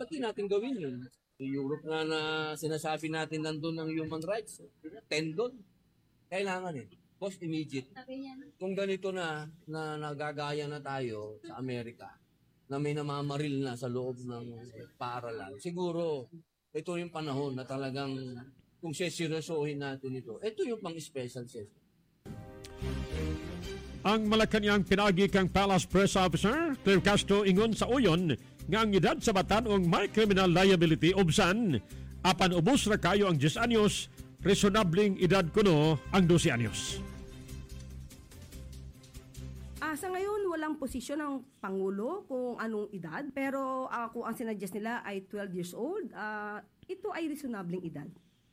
ba't di natin gawin yun? Europe nga na sinasabi natin nandun ang human rights, 10 doon. Kailangan Boss, immediate. Kung ganito na nagagaya na tayo sa Amerika, na may namamaril na sa loob ng paaralan, siguro ito yung panahon na talagang kung seryosohin natin ito, ito yung pang-special session. Ang Malacanang pinagi kang Palace Press Officer, Claire Castro, ingon sa uyon nga ang edad sa batan-ong may criminal liability obsan, apan ubos ra kayo ang 10 anyos, resonabling edad kuno ang 12 anyos. Sa ngayon, walang posisyon ng Pangulo kung anong edad, pero kung ang sinadjust nila ay 12 years old, ito ay reasonabling edad.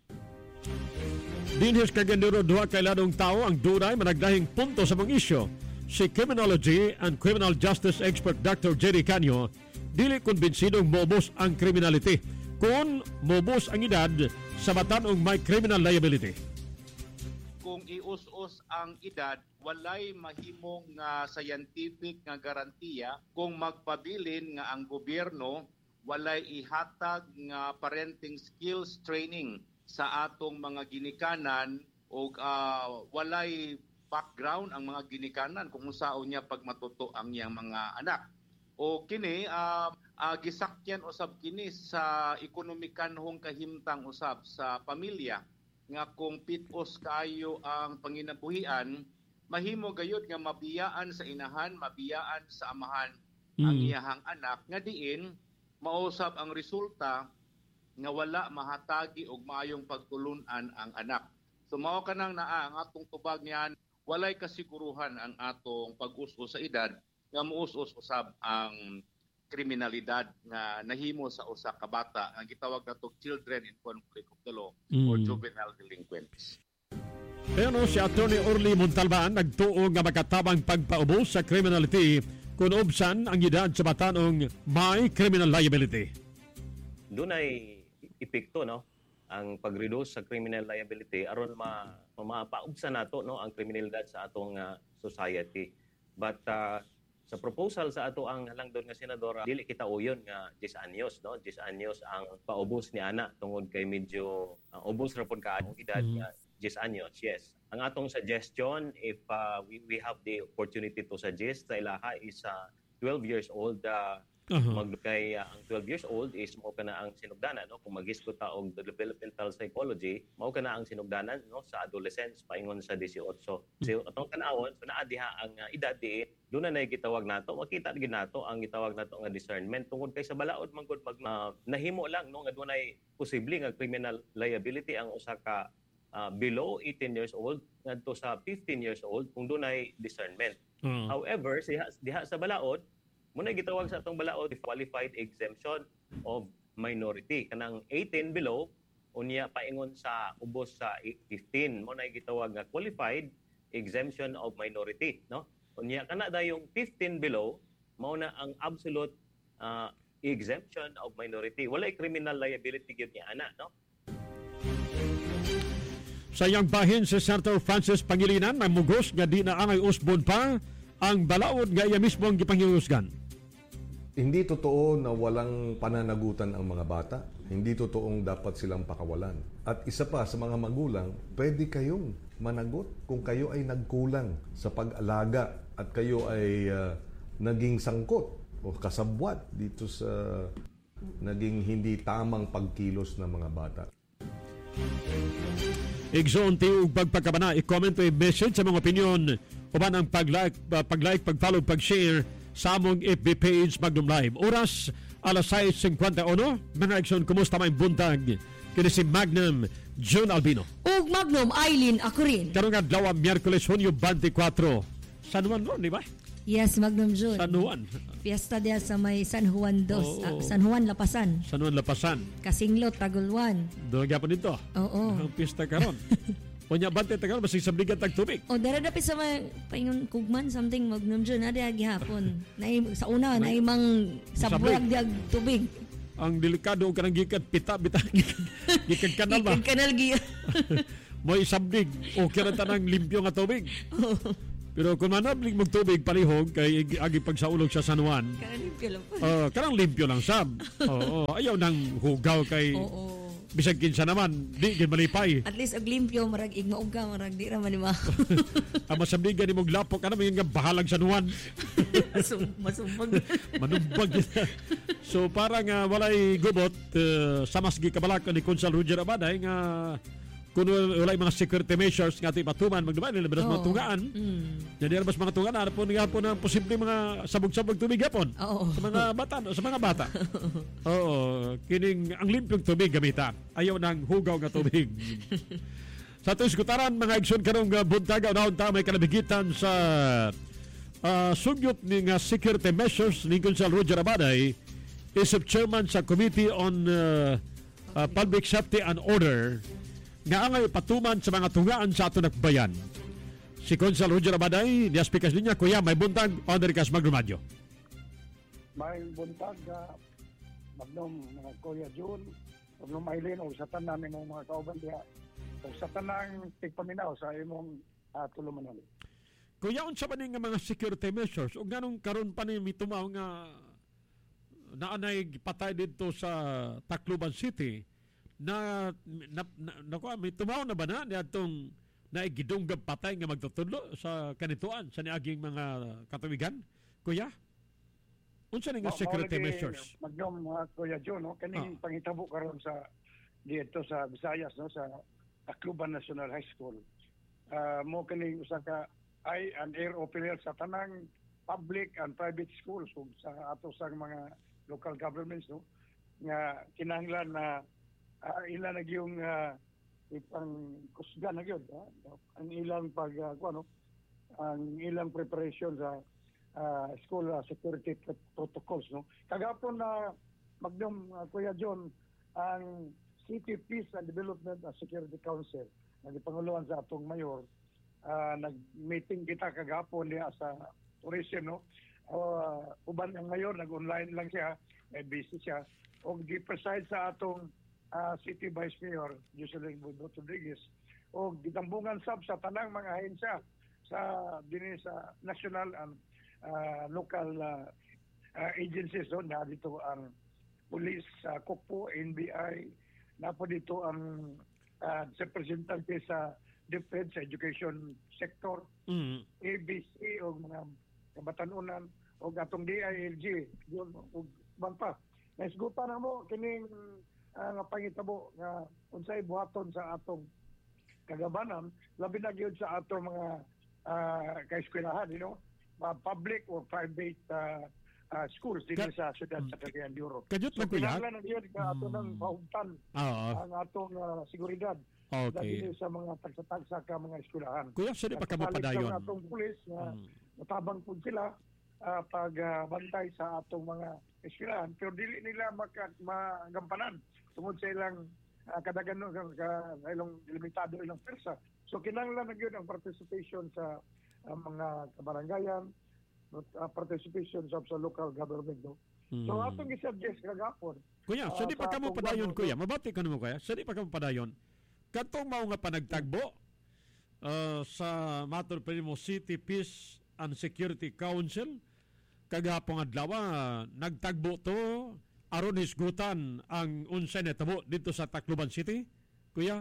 Dinhis kaganduro duha kay ladong tao ang dunay managlahing punto sa mga isyo. Si Criminology and Criminal Justice expert Dr. Jerry Canyo dili kumbinsidong mobos ang criminality kung mobos ang edad sa batan-ong may criminal liability. Kung ius-us ang edad, walay mahimong scientific nga garantiya kung magpabilin nga ang gobyerno walay ihatag nga parenting skills training sa atong mga ginikanan o walay background ang mga ginikanan kung saan niya pagmatuto ang iyang mga anak. O kini gisakyan usab kini sa ekonomikanhong kahimtang usab sa pamilya nga kung pitos kayo ang panginabuhian, mahimo gayud nga mabiyaan sa inahan, mabiyaan sa amahan ang iyahang anak nga diin mausab ang resulta nga wala mahatagi og maayong pagtulunan ang anak. So mao kanang naa ang atong tubag niyan, walay kasiguruhan ang atong pag-us-us sa edad nga muus-us usab ang kriminalidad nga nahimo sa usa ka bata ang gitawag nato children in conflict of the law or juvenile delinquents. Pero si Atty. Orly Montalban nagtuo nga makatabang pagpaubos sa criminality kung ubsan ang edad sa batanong may criminal liability. Doon ay epekto ang pag-reduce sa criminal liability aron mapaubsan nato ang kriminalidad sa atong society. But sa proposal sa ato ang halangdon nga senadora, dili kita uyon nga 10 anyos, 10 anyos ang paubos ni ana tungod kay medyo ubos ra pud ka ang edad nga 10 anyos. Yes. Ang atong suggestion, if we have the opportunity to suggest sa ilaha is 12 years old. Kay ang 12 years old is mao kana ang sinugdanan kung maghisgo ta og developmental psychology, mao kana ang sinugdanan sa adolescence paingon sa 18. So atong tan-awon naa diha ang edad di doon na gitawag nato, makita gid nato ang gitawag nato nga discernment tungod kay sa balaod man gud nahimo lang nga dunay posible nga criminal liability ang usa ka below 18 years old ngadto sa 15 years old kung dunay discernment. However, diha sa balaod muna gitawag sa atong balaod qualified exemption of minority kanang 18 below unya paingon sa ubos sa 15 mo na gitawag nga qualified exemption of minority unya kana dayong 15 below mao na ang absolute exemption of minority walay criminal liability gyud niya ana Sa iyang bahin si Senator Francis Pangilinan namugos nga di na angay usbon pa ang balaod nga iya mismo ang gipanghihusgan. Hindi totoo na walang pananagutan ang mga bata. Hindi totoong dapat silang pakawalan. At isa pa sa mga magulang, pwede kayong managot kung kayo ay nagkulang sa pag-alaga at kayo ay naging sangkot o kasabwat dito sa naging hindi tamang pagkilos ng mga bata. Igsoon tiyo pagpagkabana, i-comment o i-message sa mga opinion uban ang pag-like, pag-follow, pag-share sa among FB page Magnum Live. Oras, alas 6:51. Mga Igsoon, kumusta may buntag? Kini si Magnum June Albino. Ug Magnum Eileen Acurin. Karong adlaw Miyerkules, Hunyo 24. San Juan ron, di ba? Yes, Magnum June. San Juan. Fiesta dia sa may San Juan San Juan Lapasan. San Juan Lapasan. Kasinglot, Tagulwan. Doon gyapon dito. Oo. Ang pista karon. Unya bante tagal basig sabligan tag tubig. O dara dapat sa paingon kugman something Magnum June na dia gihapon. Sa una na imang sabwag diag tubig. Ang delikado kanang gikat pita gikan kanal ba? Gikan kanal gi. Moy sabdig o kira tanang limpyo nga tubig. Pero kung manabling magtubig palihog kay agi pagsaulog sa San Juan, Karalimpyo lang po. karang limpyo lang sab. Oo, ayaw nang hugaw kay Oo. bisag kinsa naman, di gid malipay. At least ag limpyo, marag igmaog ka, marag di raman ni ma. Ang masabigan ni mong lapok ano may nga bahalag San Juan. Masumbag. Manumbag yun. So parang walay gubot sa masgi kabalak ni Consul Roger Abaday nga kung walay mga security measures nga ito ipatuman, magdumay nila bilas mga tungaan. Jadi mas mga tungaan, ano po nga po na posible mga sabog-sabog tubig yapon sa mga bata. Oo, kining ang limpyong tubig gamita. Ayaw ng hugaw nga tubig. Sa ito iskutaran, mga igsoon karong buntag, unahon ta may kalabigitan sa sugyot ni nga security measures ni Consul Roger Abaday, isip chairman sa Committee on Public Safety and Order, nga angay patuman sa mga tungaan sa ato nakbayan. Si Consul Roger Abaday, ni Aspikas niya, Kuya, may buntag, Panderikas Magrumadyo. May buntag, Magnom, mga Kuya Jun, Magnom Aileen, o sa tanan ng mga kauban diya, o sa tanang tigpaminaw sa imong tulumanon. Kuya, unsa ba nga mga security measures? O ganong karon pa ni mitumaw nga naanay patay dito sa Tacloban City, may tumaw na ba na atong naigidunggab patay nga magtutudlo sa kanituan sa niaging mga katuwigan? Kuya? Unsa ni nga security measures? Magnom Kuya Jun, no? Kaning pangitabo karon sa dito sa Visayas, no, sa Tacloban National High School. Mo kaning usa ka eye and ear opener sa tanang public and private schools sa ato sa mga local governments, no, nga kinahanglan na ilan na yung ipang kusgan na yun, ang ilang ang ilang preparation sa school security protocols, no. Kagapon na Magnom Kuya John, ang City Peace and Development and Security Council nagipanguluan sa atong mayor, nag-meeting kita kagapon niya sa tourism, no. Uban ang mayor nag-online lang siya, busy siya, o gi-preside sa atong City Vice Mayor Jocelyn Budot Rodriguez, o gitambungan sab sa tanang mga ahensya sa dinhi sa national and local agencies, no, na dito ang police, Kokpo, NBI, na po dito ang representante sa defense education sector, ABC o mga kabatanunan o atong DILG yun o pa. Naisgutan na mo kining nga pangitabo nga unsay buhaton sa atong kagabanan, labi na gyud sa atong mga kaeskwelahan, public or private schools din sa syudad sa Cagayan de Oro. Kajut lang kuya. Kinahanglan na gyud ka ato nang pahugtan ang atong seguridad. Okay. Dahil sa mga tagsa-tagsa ka mga eskwelahan. Kuya, saan pa ka mapadayon? Sa atong pulis na matabang po sila pagbantay sa atong mga eskwelahan, pero dili nila magampanan tungod sa ilang kadagan ilang limitado ilang persa. So kinahanglan na gyud ang participation sa mga kabarangayan, participation sa local government, no. So atong gi-suggest kagapon. Kuya, saan pa ka mapadayon, kuya? Mabati ka naman, kuya. Saan pa ka mapadayon? Katong mao nga panagtagbo sa Mator Primo City Peace and Security Council kagapong adlaw nagtagbo to aron hisgutan ang unsay natabo dito sa Tacloban City, kuya?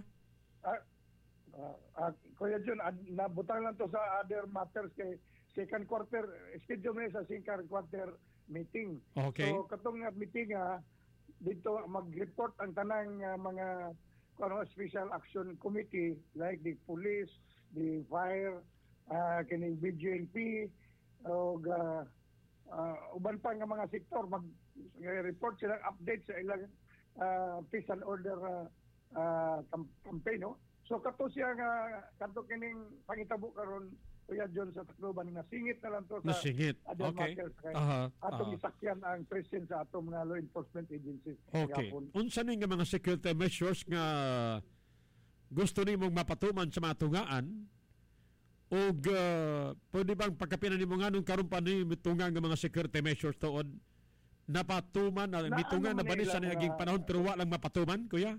Kuya Jun, nabutang lang to sa other matters kay second quarter, schedule na sa second quarter meeting. Okay. So katong meeting dito mag-report ang tanang mga special action committee like the police, the fire, kining BGNP, o uban pa nga mga sektor mag-report sila, update sa ilang peace and order campaign, no? So kato siya nga kato kining pangitabo karon Kuya John sa Tacloban nga singit na lang to sa nasingit. other Okay. matters kaya atong isakyan ang presence sa atong mga law enforcement agencies. Okay. Unsa ni nga mga security measures nga gusto nimong mapatuman sa mga tungaan o pwede bang pagkapinan nimo nga nung karon pa ni mitungan nga mga security measures tuod napatuman mitungan na ba ni sa naging panahon pero wa lang mapatuman, kuya?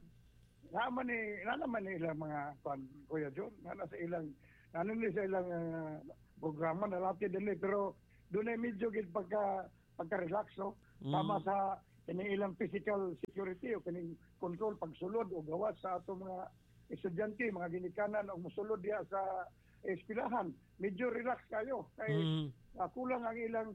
Naman ni ilang mga Kuya John, nasa ilang programa na lahat din pero doon ay medyo gid pagka-relax, no? Tama sa kining ilang physical security o kining control pagsulod o gawas sa ato mga estudyante, mga ginikanan o musulod diya sa eskwelahan. Medyo relax kayo kay kulang ang ilang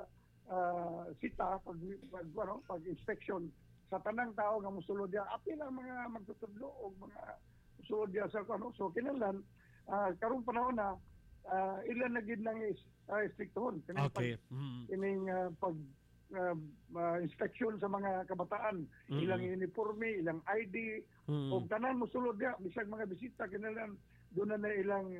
sita pag inspection sa tanang tao nga musulod diya. Apil ang mga magtutudlo o mga musulod diya sa so kinahanglan karong panahon na ilan na gid nang istriktohon kining pag inspection sa mga kabataan, ilang uniforme, ilang ID, o tanan mosulod diya bisag mga bisita kinahanglan doon na ilang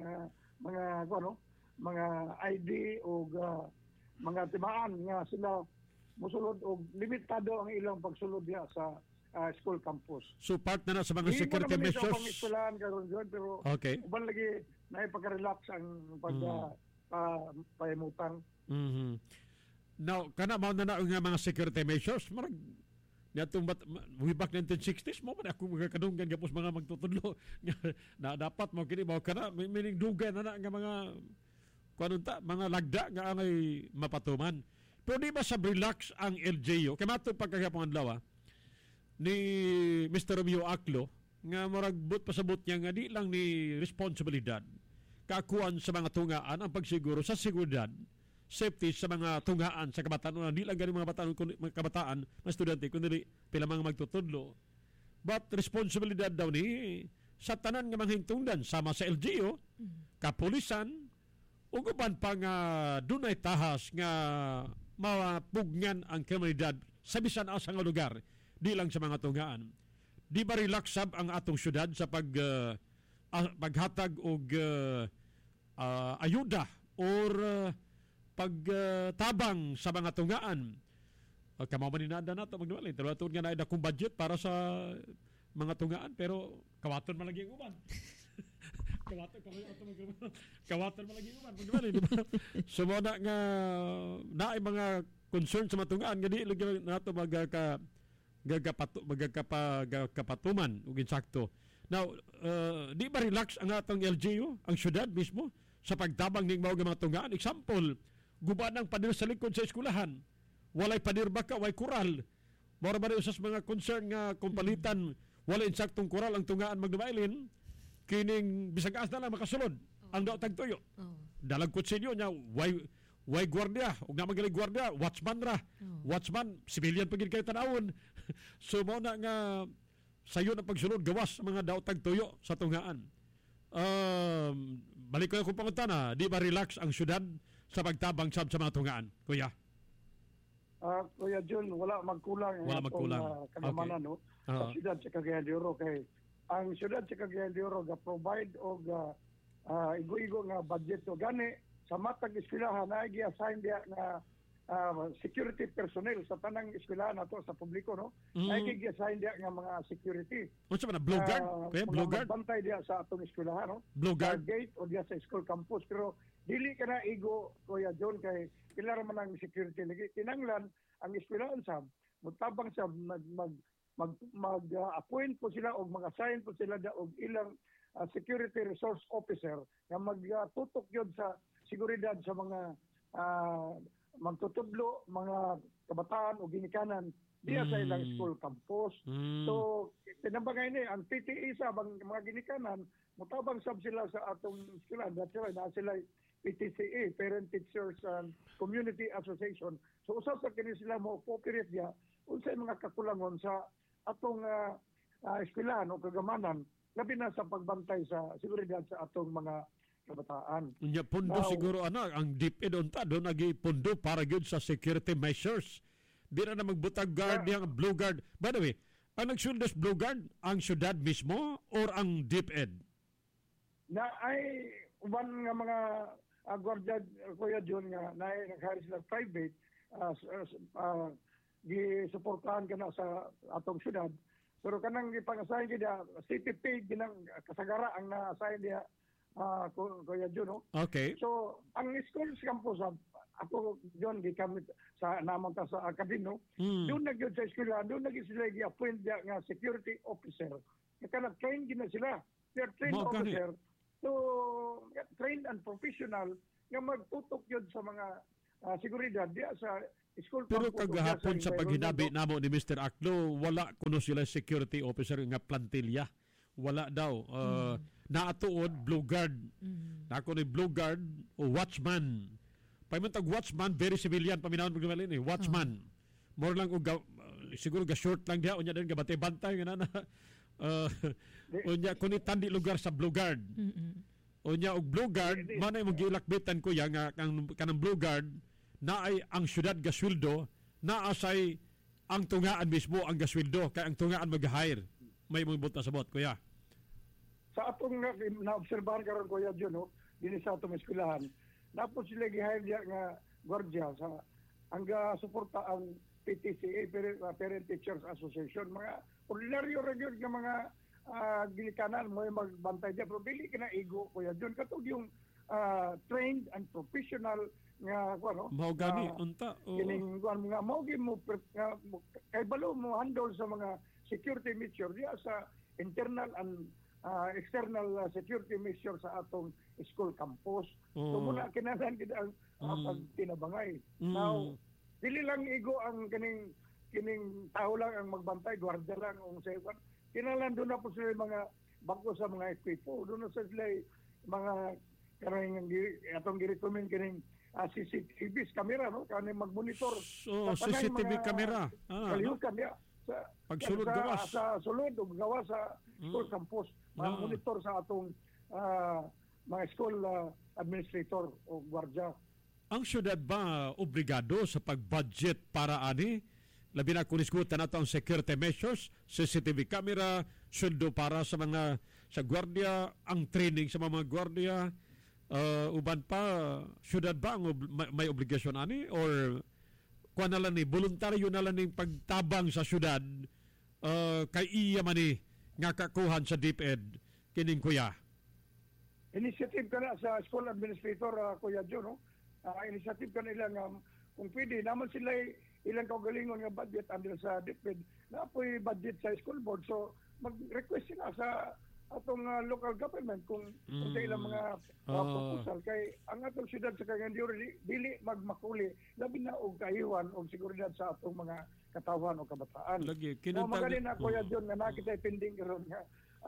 mga ID o mga timaan nga sila mosulod o limitado ang ilang pagsulod diya sa school campus. So part na sa mga security measures. Pero okay. Uban lagi na ipaka-relax ang pahimutang. Now, kana mao na nga mga security measures, marag natong way back 1960s mo man ako magkadunggan gapos mga magtutudlo na dapat mo kini mao kana meaning dugay na nga mga kuanunta mga lagda nga angay mapatuman. Pero di ba sa relax ang LGU? Kaya matong pagkagapong adlaw ni Mr. Romeo Aclo nga maragbot pasabot niya nga di lang ni responsibilidad kakuan sa mga tungaan ang pagsiguro sa seguridad safety sa mga tungaan sa kabataan di lang ganing mga kabataan mga estudyante kundi pila mga magtutudlo but responsibilidad daw ni sa tanan nga mga hingtungdan sama sa LGU kapulisan ug uban pa nga dunay tahas nga mapugnan ang kriminalidad sa bisan asa nga lugar di lang sa mga tungaan. Di ba relaxab ang atong syudad sa paghatag og ayuda or pagtabang sa mga tungaan. Kamo man inanda nato magdumali. Taluton nga naida kong budget para sa mga tungaan pero kawaton man lagi ang uban. kawaton man lagi ang uban. Magdumali, di ba? So mo na nga naay mga concern sa mga tungaan nga di lagi nato magkapatuman ug insakto. Now, di ba relax ang atong LGU, ang syudad mismo sa pagtabang ning mao nga mga tungaan? Example, guba ng pader sa likod sa eskwelahan. Walay pader baka, way kural. Mora ba usas mga concern nga kumpalitan walay insaktong kural ang tungaan magdumailin kining bisag as na lang makasulod ang daw tagtuyo. Dalag kutsilyo nya way gwardiya, ug na magaling gwardiya, watchman ra. Watchman, civilian pagid kay tanawon. So mo na nga sayo na pagsulod gawas sa mga daw tagtuyo sa tungaan. Balik ko na kung pangutana, di ba relax ang syudad sa pagtabang sa mga tungaan, kuya? Kuya John, wala magkulang kagamanan no sa syudad sa Cagayan de Oro kay ang syudad sa Cagayan de Oro ga provide og igo-igo nga budget to gani sa matag eskwelahan na gi-assign dia nga security personnel sa tanang eskwelahan nato sa publiko no. Ay gi-assign dia nga mga security. Unsa man blue guard? Blue guard bantay dia sa atong eskwelahan no. Blue guard gate o dia sa school campus pero dili kana igo Kuya John kay kailangan man ang security lagi kinanglan ang eskwelahan sa mutabang sa mag-appoint po sila o mag-assign po sila og ilang security resource officer nga magtutok yun sa seguridad sa mga magtutudlo, mga kabataan o ginikanan diya sa ilang school campus. So, tinambangay ni ang PTE sa mga ginikanan, mutabang sab sila sa atong eskwelahan. That's why na sila PTCA, Parent Teachers and Community Association. So, usap sa kini sila mo cooperate diya unsay mga kakulangon sa atong eskwelahan o kagamanan labi na sa pagbantay sa seguridad sa atong mga kabataan. Nya pundo siguro ang DepEd unta do nagipundo para gyud sa security measures. Di na magbutag guard yang blue guard. By the way, ang nagsuldos blue guard ang syudad mismo or ang DepEd? Na ay uban nga mga gwardiya Kuya John nga naay naghari sila private gisuportahan kana sa atong syudad. Pero kanang gipang-assign dia CPP ginang kasagara ang na-assign dia Kuya John, no? Okay. So, ang school campus, ako, John, gikamit sa naman ta sa Acadino, doon nagyod sa eskwela, doon nagyod sila gi-appoint nga security officer. Nag-train gina sila. They're trained officer. So, trained and professional nga magtutok yun sa mga seguridad diya sa school Pero campus, kagahapon diya sa paghinabi environment, namo ni Mr. Aklo, wala kuno sila security officer nga plantilya. Wala daw. Naatuod, blue guard. Nako ni blue guard o watchman. Paymentag watchman, very civilian, paminahon pagkamalin eh. Watchman. More lang, siguro ga-short lang diya, unya din gabate-bantay, nga na. Unya, kung itandi lugar sa blue guard. Unya, og blue guard, manay mong giilakbitan ko yan, nga kanang blue guard, na ay ang syudad gaswildo, na asay ang tungaan mismo ang gaswildo, kaya ang tungaan mag-hire. May mong buta sa bot, kuya. sa atong naobserbahan karon Kuya John, no, dinhi sa atong eskwelahan, napos sila gihire diya nga gwardiya sa hangga suporta ang PTCA, Parent Teachers Association, mga ordinaryo regular nga mga gilikanan mo magbantay diya, pero dili kina ego Kuya John, katong yung trained and professional nga ano mao gani unta kining mga mao gi mo kay balo mo handle sa mga security measure diya sa internal and external security measure sa atong school campus. So muna kinahanglan gid ang pagtinabangay. Now dili lang igo ang kining tao lang ang magbantay, gwardiya lang ang sewan. Kinahanglan doon na po sila mga bangko sa mga equipo, doon na sila mga kanang atong gi-recommend kining CCTV camera, no, kani mag-monitor CCTV camera kalihukan niya sa pagsulod gawas sa sulod o gawas sa school campus, monitor sa atong mga school administrator o gwardiya. Ang syudad ba obligado sa pag-budget para ani? Labi na kung isgutan nato ang security measures, CCTV camera, sweldo para sa mga sa gwardiya, ang training sa mga gwardiya, uban pa, syudad ba ang may obligasyon ani? Or kuha na lang ni, voluntaryo na lang ni pagtabang sa syudad kay iya man ni nga kakuhan sa DepEd kining kuya? Initiative ka na sa school administrator, Kuya John, no? Initiative ka nila nga kung pwede naman sila ilang kaugalingon nga budget andil sa DepEd na apoy budget sa school board, so mag-request sila sa atong local government kung sa ilang mga proposal kay ang atong syudad sa Cagayan dili magmakuli labi na og kahiwan og seguridad sa atong mga katawan o kabataan. Lagi magaling na Kuya John nga nakita pending karon nga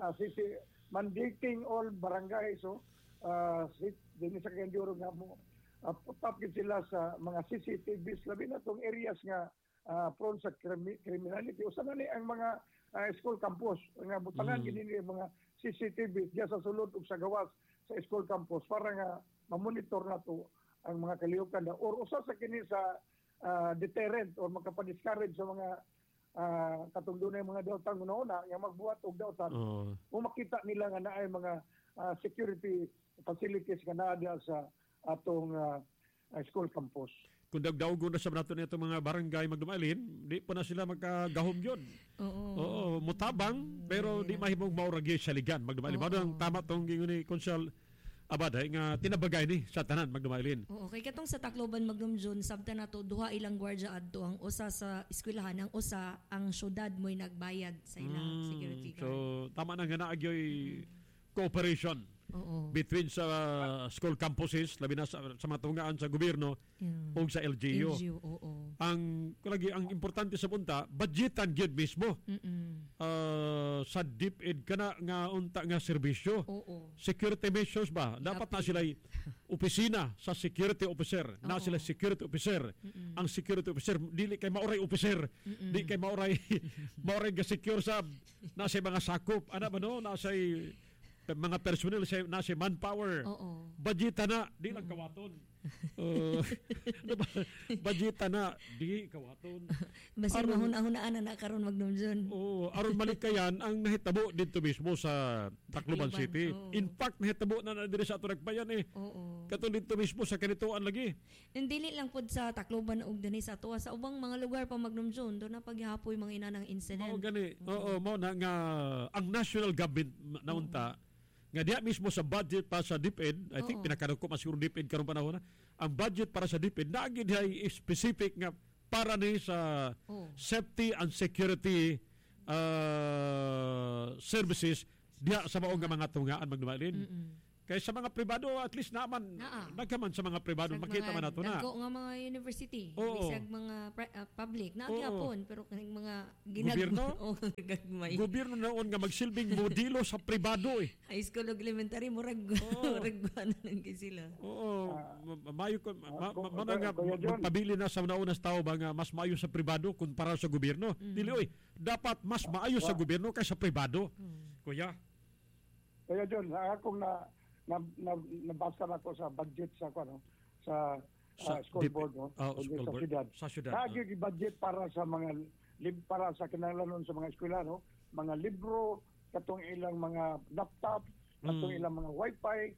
mandating all barangay, so dinhi sa Cagayan nga mo put up sila sa mga CCTVs labi na tong areas nga prone sa criminality. Usa na ni ang mga school campus nga butangan kini mga CCTV diya sa sulod ug sa gawas sa school campus para nga ma-monitor nato ang mga kalihukan na or usa sa kini sa deterrent or makapa-discourage sa mga katong dunay mga daotan una nga magbuhat og daotan kung makita nila nga naay mga security facilities nga naa diya sa atong school campus. Kung dagdaog na sa nato nito mga barangay magdumalin, di pa na sila magkagahom yun. Oo, mutabang, pero di mahimong mauragi sa ligan magdumalin. Ang tama tong gingon ni Konsel Abaday nga tinabagay ni sa tanan magdumalin. Oo, kay katong sa Tacloban Magdumjon, sabta na to, duha ilang gwardya adto, ang usa sa eskwelahan, ang usa ang syudad mo'y nagbayad sa ilang security guard. So, tama na nga naagyoy cooperation. Between sa school campuses, labi na sa mga tungaan sa gobyerno o sa LGU. Ang importante sa punta, budgetan gyud mismo. Sa DepEd kana nga unta nga serbisyo. Security measures ba? Dapat na sila opisina sa security officer. Na sila security officer. Ang security officer dili kay maoray officer. Di kay maoray ga secure sa nasa mga sakop. Ana ba no? Nasa mga personnel na si manpower. Budgeta na, di lang kawaton. Budgeta na, di kawaton. Basin mahuna-hunaan na karon Magdumjon. Aron malikayan ang nahitabo dito mismo sa Tacloban City. In fact, nahitabo na diri sa ato nagbayan Katong dito mismo sa kanituan lagi. Dili lang pod sa Tacloban og dinhi sa tuwa sa ubang mga lugar pa Magdumjon, do na paghihapoy mga inanang incident. Mao gani. Mao na nga ang national government naunta nga diya mismo sa budget para sa DepEd, I think pinakadako masiguro DepEd karon panahon na, ang budget para sa DepEd naagid ay specific nga para ni sa safety and security services diya sa maong nga mga tungaan magdumalin. Kaya sa mga pribado, at least naman, nagkaman sa mga pribado, makita man nato na. Dagko nga mga university, Oo. bisag mga public, nagyapon, pero kaning mga Gobyerno? gagmay. Gobyerno naon nga magsilbing modelo sa pribado eh. High school ug elementary, murag ano lang kay sila. Oo, mayo ko Kuya nga John. magpabili na sa naunas tao ba nga mas maayo sa pribado kumpara sa gobyerno. Dili oy, dapat mas maayo sa gobyerno kaysa pribado. Kuya. Kaya John, akong nabasa na ko sa budget sa school board, no? school Sa board. syudad. Sa syudad. Lagi budget para sa mga para sa kinahanglanon sa mga eskwela, no? Mga libro, katong ilang mga laptop, katong ilang mga wifi,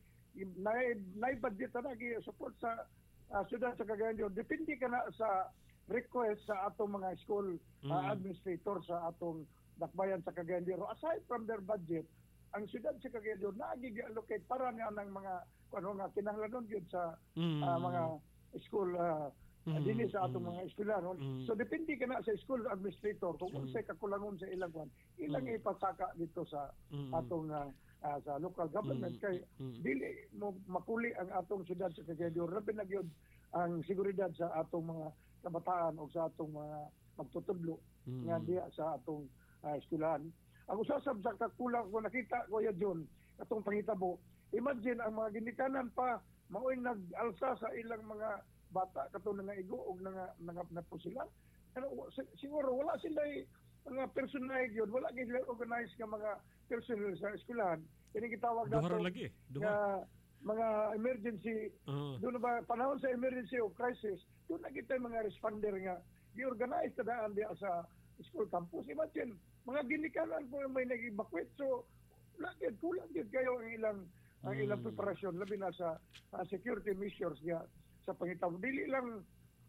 nay budget na lagi support sa syudad sa Cagayan. Depende ka na sa request sa atong mga school administrator sa atong dakbayan sa Cagayan. Aside from their budget, ang syudad sa Cagayan nag-allocate para nga ng mga nga kinahanglanon gyud sa mga school dinhi sa atong mga eskwela, no? So depende ka na sa school administrator kung unsay kakulangon sa ilang ilang ipasaka dito sa atong sa local government kay dili mo makuli ang atong syudad sa Cagayan. Labi na gyud ang seguridad sa atong mga kabataan o sa atong mga magtutudlo nga diya sa atong eskwelahan. Ang usasab sa kakulang ko nakita ko John atong pangitabo, imagine ang mga ginikanan pa mao'y nag-alsa sa ilang mga bata katong nga igo og na sila. Pero siguro wala sila mga personal yun, wala sila organized nga mga personnel sa eskwelahan. Kini gitawag dato nga mga emergency. Doon ba panahon sa emergency o crisis, doon na kita mga responder nga gi-organize ta daan diya sa school campus. Imagine mga ginikanan po may nag-evacuate. So, kulang din kayo ang ilang preparasyon, labi na sa security measures niya sa pangitabo. Dili lang,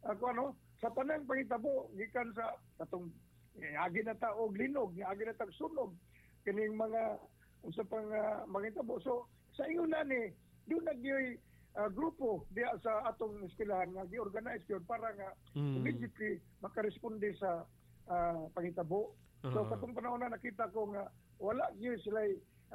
sa tanang pangitabo, gikan sa katong agi na ta og linog, agi na ta sunog, kining mga sa pangitabo. So, sa ingon na ni, doon nagyoy grupo diya sa atong eskwelahan nga gi-organize yun para nga immediately makaresponde sa pangitabo. So katong panahon na nakita ko nga wala gyud sila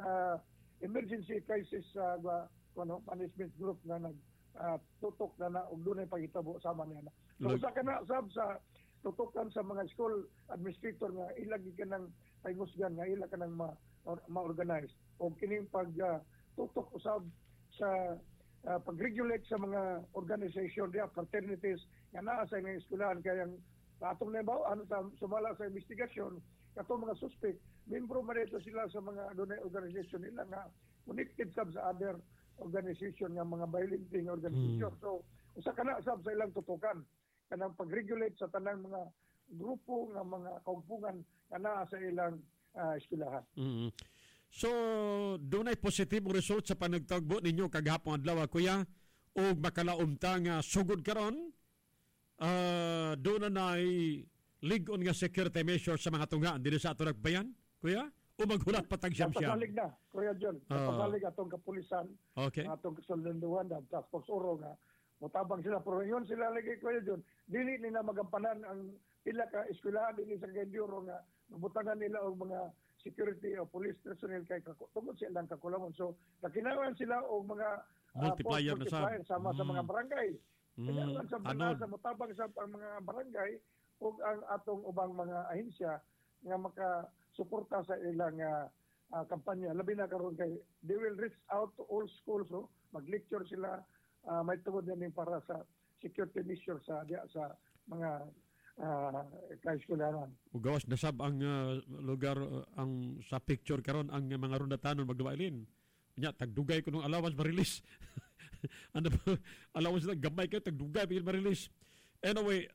emergency crisis management group nga tutok na og dunay pangitabo sama niya. So usa ka na sab sa tutukan sa mga school administrator nga ilagi ka ng pangusgan nga ila ka nang ma-organize og kining pag tutok usab sa pag-regulate sa mga organization diya fraternities nga naa sa mga eskwelahan kayang atong nabaw sumala sa investigasyon katong mga suspect membro man dito sila sa mga dunay organization nila nga connected sab sa other organization nga mga violating organization. So usa kana sab sa ilang tutukan kanang pag-regulate sa tanang mga grupo nga mga kaugpungan nga naa sa ilang eskwelahan. So dunay positibong result sa panagtagbo ninyo kagahapon adlaw kuya og makalaumta nga sugod karon doon na ligon nga security measures sa mga tungaan dito sa atong nagbayan, kuya? O maghulat patag siyam-siyam? Napasalig na, Kuya John. Napasalig atong kapulisan, atong kasundanduhan, task force oro nga. Mutabang sila. Pero yun sila lagi, Kuya John. Dili nila magampanan ang pila ka eskwelahan, dili sa Genduro nga mabutangan nila o mga security o police personnel kay tungkol silang kakulangon. So, nakinahanglan sila o mga multiplier na sama sa mga barangay. Kailangan sa mutabang sa mga barangay o ang atong ubang mga ahensya nga makasuporta sa ilang kampanya. Labi na karon kay they will reach out to all schools, no? Mag-lecture sila, may tungod din para sa security measures sa mga kaeskularan. Ugawas nasab ang lugar ang sa picture karon ang mga rondatanon magduwailin. Nya tagdugay ko nung allowance ma-release. Ano ba? Allowance na gamay kayo tagdugay bigil ma-release. Anyway,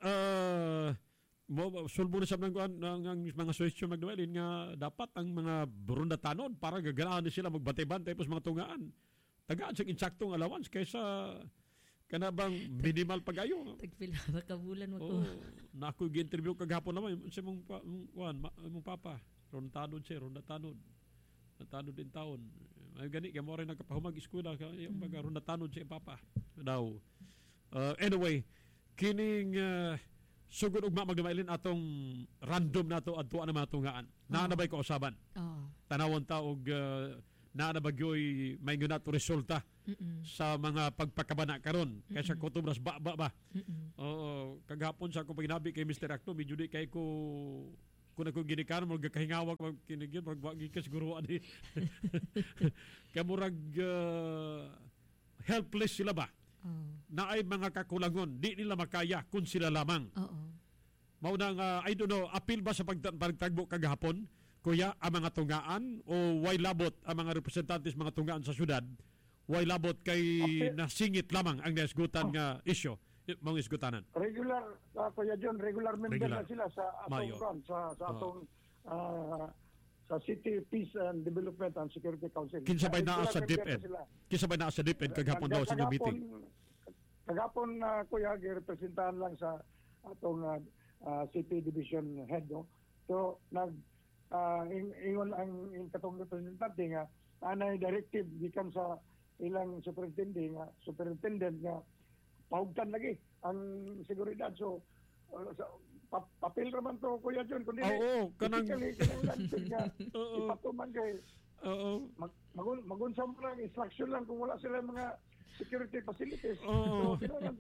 sulbo na sa ng mga suwestyon magduwailin nga dapat ang mga rondatanon para gaganaan sila magbantay-bantay pos mga tungaan. Tagaan sa insaktong allowance kaysa kana bang minimal pag-ayo. Tagpila ka bulan mo ko. Na ako gi-interview kagahapon naman sa mong papa. Rontanod siya, rontanod. Natanod din taon. Ay gani kay mo rin nagkapahumag eskwela kay mga rontanod siya papa. Daw. Anyway, kining sugod ugma magdamailin atong random nato adto ang mga tungaan. Naanabay ko usaban. Tanawon ta og na bagyoy may nato resulta sa mga pagpakabana karon kaysa kutob ras ba. Oo, kagapon sa akong paginabi kay Mr. Acto, medyo di kay ko kung ako ginikanan mo gakahingawak kinigyan magwagi ka siguro ani. Kaya murag helpless sila ba? Na ay mga kakulangon, di nila makaya kung sila lamang. Maunang, I don't know, appeal ba sa pagtagbo kagahapon? Kuya, ang mga tungaan o way labot ang mga representantes mga tungaan sa syudad, way labot kay nasingit lamang ang naisgutan nga isyo, mga isgutanan. Regular, Kuya John, regular member na sila sa atong sa atong sa City Peace and Development and Security Council. Kinsabay na sa DepEd. Kinsabay na sa DepEd kagapon daw sa meeting. Kagapon Kuya, girepresentahan lang sa atong City Division Head, no? So ingon ang katong representante nga anay directive gikan sa ilang superintendent nga pahugtan lagi ang seguridad. So papel raman to Kuya John kundi kanang ipatuman kay magunsa mo lang instruction lang kung wala sila mga security facilities. So kailangan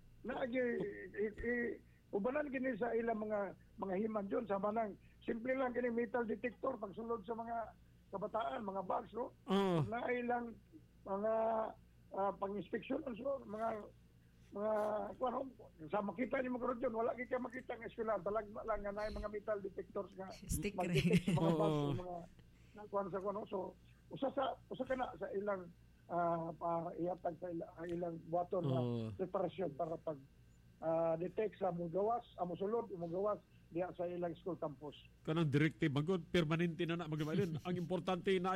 ubanan kini sa ilang mga himan John sa manang simple lang kini metal detector pagsulod sa mga kabataan, mga bags, no? Na ilang mga pang-inspection, so mga kuno sa makita ni mo karon John, wala gyud ka makita nga eskwela, talag lang nga naay mga metal detectors nga mag-detect mga bags, mga kuno sa kuno. So usa ka na sa ilang ihatag sa ilang buhaton na preparasyon para pag detect sa mugawas, musulod, mugawas diya sa ilang school campus. Kanang directive magod permanente na magabalin. Ang importante na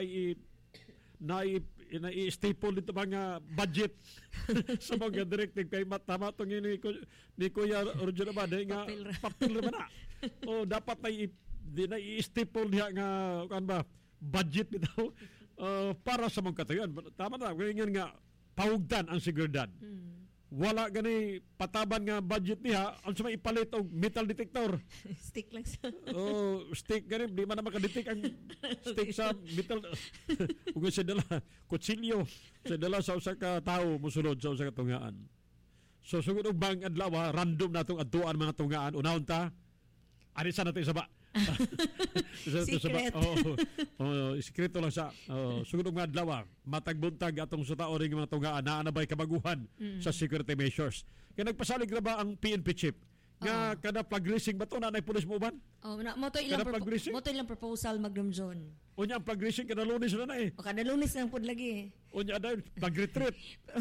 i-staple dito mga budget sa mga directive kay matama tong ni Kuya Roger ba nga papel ra na. O dapat na i-staple diha nga kan ba budget bitaw para sa mga katayon. Tama na ngayon nga pahugdan ang seguridad. Wala gani pataban nga budget niya ang sa may ipalit og metal detector. Stick lang sa stick gani di man na makadetect ang stick sa metal. Ug sa dala kutsilyo sa dala sa usa ka tawo mosulod sa usa ka tungaan. So sugod og bang adlaw random natong adtuan mga tungaan unahon ta ani sa nato isaba. Secret. Sekreto lang sa sugod og mga adlaw matag buntag atong sutaon ring mga tungaan naa na bay kabaguhan sa security measures. Kaya nagpasalig ra ba ang PNP chief nga kada flag raising ba to na nay pulis mo ban? Mo to ilang proposal Magnum John. Unya ang flag raising kada Lunes na eh. O kada Lunes lang pud lagi. Unya daw flag retreat.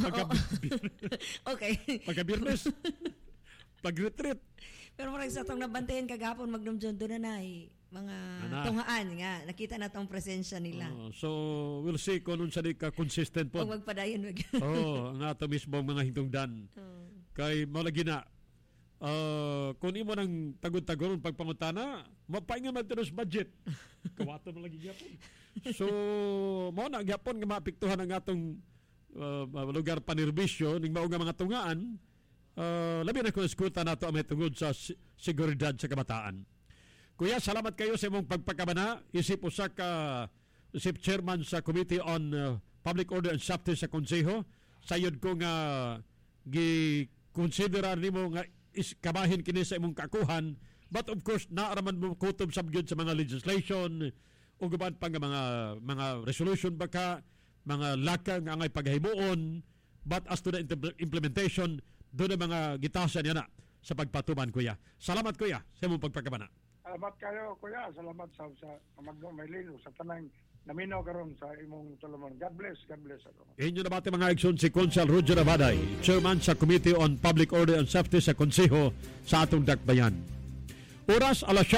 Okay. Pagka Biyernes. Flag retreat. Pero marag sa itong nabantayan kagapon Magnum John doon na mga tunghaan nga nakita na itong presensya nila. So we'll see kung nun sa di ka consistent po. Huwag magpadayon. Ang ato mismo mga hintungdan. Kay malagi na kung imo ng tagod-tagon pagpangutana mapaingan man tinos budget. Kawato na lagi gyapon. So mo na gyapon nga maapektuhan ang atong lugar panirbisyo ning mao nga mga tungaan. Labi na kung iskuta nato ang may tungod sa seguridad sa kabataan. Kuya, salamat kayo sa imong pagpakabana. Isip chairman sa Committee on Public Order and Safety sa Konseho. Sayod ko nga gi-considerar nimo nga kabahin kini sa imong kakuhan. But of course, naaraman mo kutob sabgyud sa mga legislation o guban pa nga mga resolution baka mga lakang angay paghimuon. But as to the implementation, doon ang mga gitasan niya na sa pagpatuman, Kuya. Salamat, Kuya, sa imong pagpagkabana. Salamat kayo, Kuya. Salamat sa Magno Maylin sa tanang naminaw karon sa imong tuluman. God bless ako. Inyo na bati mga aksyon si Consul Roger Abaday, Chairman sa Committee on Public Order and Safety sa Konseho sa atong Dakbayan. Oras, alas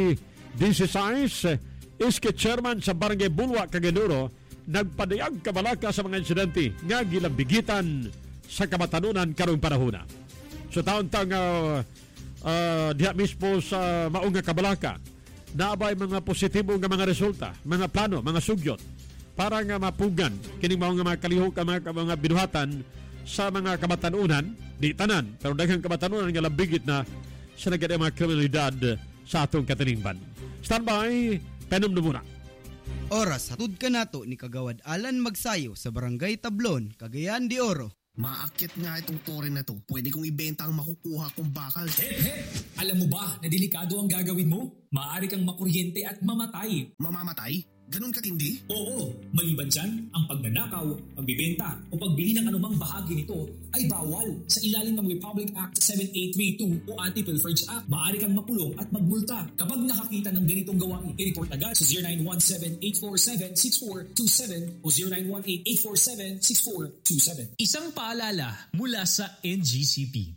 7:16, iski Chairman sa Barangay Bulwa, Cagayan, nagpadayag kabalaka sa mga insidente nga gilambigitan sa kamatanunan karong panahona. So taon-taong diha mismo sa maong nga kabalaka naabay mga positibo nga mga resulta, mga plano, mga sugyot para nga mapugan kining maong nga mga kalihok mga binuhatan sa mga kamatanunan, di tanan pero daghang kamatanunan nga lambigit na sa nagada mga kriminalidad sa atong katilingban. Standby, penom na muna. Oras hatud ka nato ni Kagawad Alan Magsayo sa Barangay Tablon, Cagayan de Oro. Maakyat nga itong tore na to. Pwede kong ibenta ang makukuha kong bakal. Hep! Alam mo ba na delikado ang gagawin mo? Maaari kang makuryente at mamatay. Mamamatay? Ganun katindi? Oo, maliban dyan, ang pagnanakaw, pagbibenta o pagbili ng anumang bahagi nito ay bawal sa ilalim ng Republic Act 7832 o Anti-Pilferage Act. Maaari kang makulong at magmulta. Kapag nakakita ng ganitong gawain, i-report agad sa 0917-847-6427 o 0918-847-6427. Isang paalala mula sa NGCP.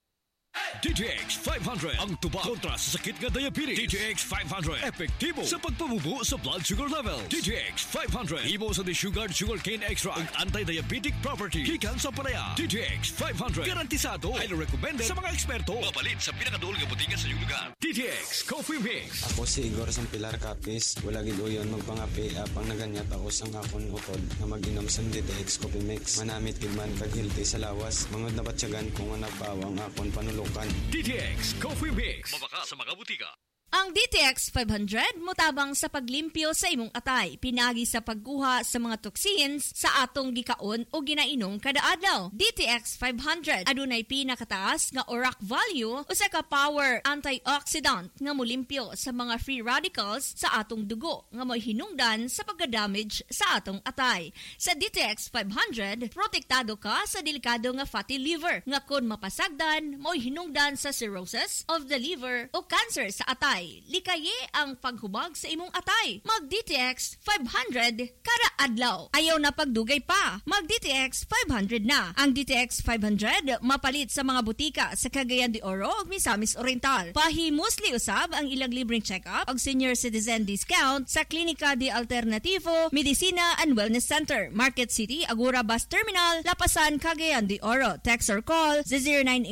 DTX 500 ang tuba kontra sa sakit nga diabetes. DTX 500 epektibo sa pagpamubo sa blood sugar level. DTX 500 imo sa desugared sugarcane extract ug anti-diabetic property gikan sa palaya. DTX 500 garantisado, highly recommended sa mga eksperto. Mabalit sa pinakaduol nga botiga sa iyong lugar. DTX Coffee Mix. Ako si Igor Sampilar Capis. Wala gid uyon magpangapi apang naganyat ako sang akon utod na mag-inom sa DTX Coffee Mix. Manamit gid man kag healthy sa lawas. Mangod na batyagan kung nga nagpawang akon panulukan. DTX Coffee Mix. Mabaka sa mga butika. Ang DTX 500 mutabang sa paglimpyo sa imong atay, pinagi sa pagkuha sa mga toxins sa atong gikaon o ginainom kada adlaw. DTX 500 adunay pinakataas nga ORAC value o sa ka-power antioxidant nga mulimpyo sa mga free radicals sa atong dugo nga mohinungdan sa pagka-damage sa atong atay. Sa DTX 500, protektado ka sa delikado nga fatty liver nga kun mapasagdan mohinungdan sa cirrhosis of the liver o cancer sa atay. Likaye ang paghubag sa imong atay. Mag-DTX 500 kada adlaw. Ayaw na pagdugay pa. Mag-DTX 500 na. Ang DTX 500 mapalit sa mga butika sa Cagayan de Oro ug Misamis Oriental. Pahimusli usab ang ilang libreng check-up ug senior citizen discount sa Klinika de Alternativo, Medicina and Wellness Center, Market City, Agura Bus Terminal, Lapasan, Cagayan de Oro. Text or call sa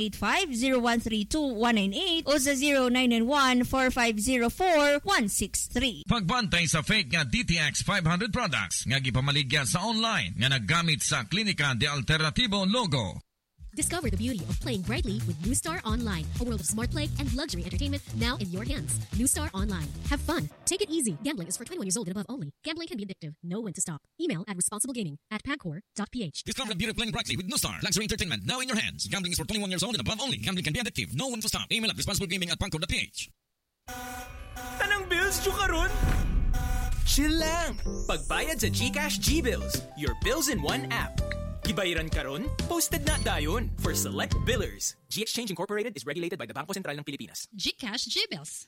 0985-0132-198 o sa 0914-504-163. Pagbantay sa fake nga DTX 500 products nga gipamaligya sa online nga naggamit sa Klinika de Alternativo logo. Discover the beauty of playing brightly with New Star Online, a world of smart play and luxury entertainment now in your hands. New Star Online. Have fun. Take it easy. Gambling is for 21 years old and above only. Gambling can be addictive. Know when to stop. Email at responsiblegaming@pagcor.ph. Discover the beauty of playing brightly with New Star luxury entertainment now in your hands. Gambling is for 21 years old and above only. Gambling can be addictive. Know when to stop. Email at responsiblegaming@pagcor.ph. Tanang bills dyo karon? Chill lang. Pagbayad sa GCash G-Bills. Your bills in one app. Gibayaran karon? Posted na dayon for select billers. G-Exchange Incorporated is regulated by the Bangko Sentral ng Pilipinas. GCash G-Bills.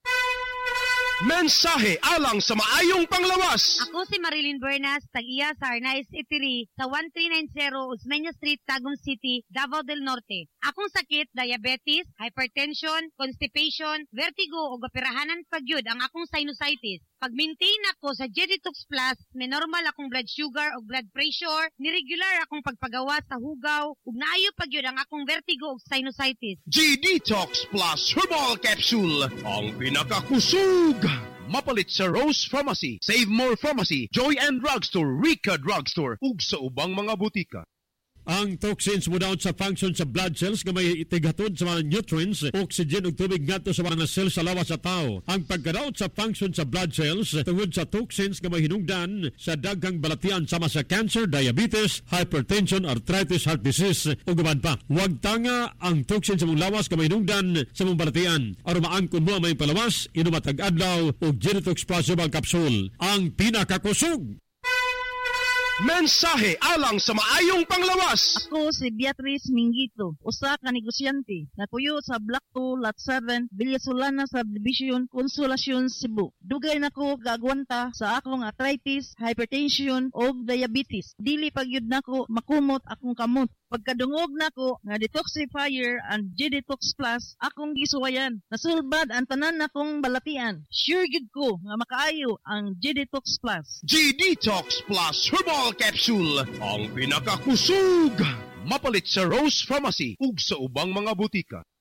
Mensahe alang sa maayong panglawas. Ako si Marilyn Bernas, tag-iya sa Arnaiz Eatery sa 1390 Osmeña Street, Tagum City, Davao del Norte. Akong sakit, diabetes, hypertension, constipation, vertigo o gapirahanan pagyud ang akong sinusitis. Pag-maintain ako sa G-Detox Plus, may normal akong blood sugar o blood pressure, niregular akong pagpagawa sa hugaw, ug naayo pagyud ang akong vertigo o sinusitis. G-Detox Plus Herbal Capsule, ang pinakakusog. Mapalit sa Rose Pharmacy, Save More Pharmacy, Joy and Drugstore, Rica Drugstore, ug sa ubang mga butika. Ang toxins mo down sa function sa blood cells nga may itigatod sa mga nutrients, oxygen ug tubig ngadto sa mga cells sa lawas sa tao. Ang pagkadaot sa function sa blood cells tungod sa toxins nga may hinungdan sa daghang balatian sama sa cancer, diabetes, hypertension, arthritis, heart disease ug uban pa. Huwag tanga ang toxins sa mong lawas nga may hinungdan sa mong balatian. Aron maangkon mo ang may palawas, inom matag adlaw og G-Detox Plus Herbal Capsule, ang pinakakusog. Mensahe alang sa maayong panglawas. Ako si Beatrice Mingito, usa ka negosyante, napuyo sa Block 2, Lot 7, Villasolana Subdivision, Consolacion, Cebu. Dugay nako gagwanta sa akong arthritis, hypertension o diabetes. Dili pagyud nako makumot akong kamot. Pagkadungog nako nga detoxifier and G-Detox Plus, akong gisuwayan. Nasulbad ang tanan nakong balatian. Sure gid ko nga makaayo ang G-Detox Plus. G-Detox Plus Herbal Capsule, ang pinakakusog. Mapalit sa Rose Pharmacy ug sa ubang mga butika.